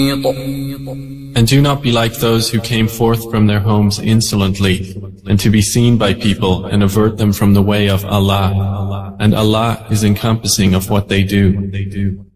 And do not be like those who came forth from their homes insolently, and to be seen by people and avert them from the way of Allah. And Allah is encompassing of what they do.